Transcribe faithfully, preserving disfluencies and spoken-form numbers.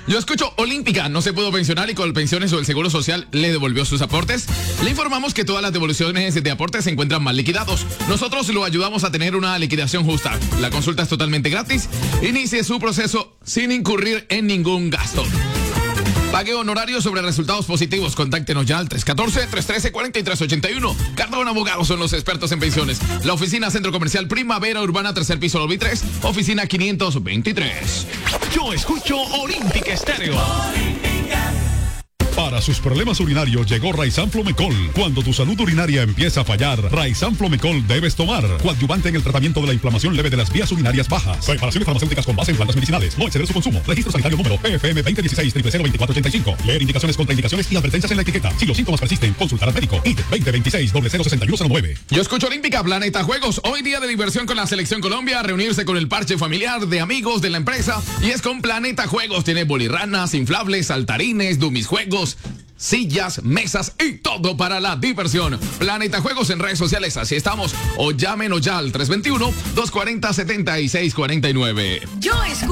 Yo escucho Olímpica, no se pudo pensionar y con pensiones o el Seguro Social le devolvió sus aportes. Le informamos que todas las devoluciones de aportes se encuentran mal liquidados. Nosotros lo ayudamos a tener una liquidación justa. La consulta es totalmente gratis. Inicie su proceso sin incurrir en ningún gasto. Pague honorario sobre resultados positivos. Contáctenos ya al tres uno cuatro, tres uno tres, cuatro tres ocho uno. Cardona Abogados son los expertos en pensiones. La oficina Centro Comercial Primavera Urbana, tercer piso, lobby tres, oficina quinientos veintitrés. Yo escucho Olímpica Estéreo. Para sus problemas urinarios llegó Raizan Flomecol. Cuando tu salud urinaria empieza a fallar, Raizan Flomecol debes tomar. Coadyuvante en el tratamiento de la inflamación leve de las vías urinarias bajas. Preparaciones farmacéuticas con base en plantas medicinales. No exceder su consumo. Registro sanitario número P F M veinte dieciséis cero cero veinticuatro ochenta y cinco. Leer indicaciones, contraindicaciones y advertencias en la etiqueta. Si los síntomas persisten, consultar al médico. I D veinte veintiséis cero cero sesenta y uno cero nueve. Yo escucho Olímpica, Planeta Juegos. Hoy día de diversión con la Selección Colombia. Reunirse con el parche familiar de amigos de la empresa. Y es con Planeta Juegos. Tiene bolirranas, inflables, saltarines, dummies juegos, sillas, mesas y todo para la diversión. Planeta Juegos en redes sociales, así estamos. O llámenos ya al tres dos uno, dos cuatro cero, siete seis cuatro nueve. Yo escucho